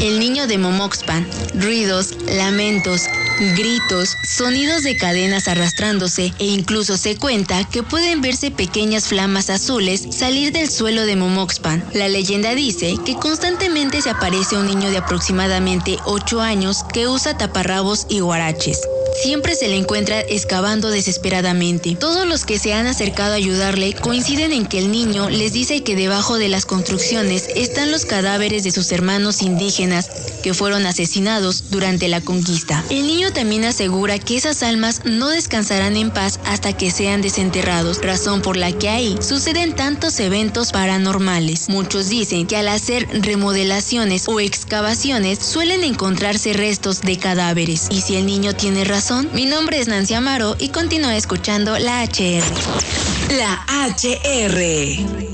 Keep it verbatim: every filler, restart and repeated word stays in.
El niño de Momoxpan. Ruidos, lamentos, gritos, sonidos de cadenas arrastrándose e incluso se cuenta que pueden verse pequeñas flamas azules salir del suelo de Momoxpan. La leyenda dice que constantemente se aparece un niño de aproximadamente ocho años que usa taparrabos y guaraches. Siempre se le encuentra excavando desesperadamente. Todos los que se han acercado a ayudarle coinciden en que el niño les dice que debajo de las construcciones están los cadáveres de sus hermanos indígenas que fueron asesinados durante la conquista. El niño también asegura que esas almas no descansarán en paz hasta que sean desenterrados, razón por la que ahí suceden tantos eventos paranormales. Muchos dicen que al hacer remodelaciones o excavaciones suelen encontrarse restos de cadáveres. Y si el niño tiene razón, mi nombre es Nancy Amaro y continúa escuchando la H R. La H R.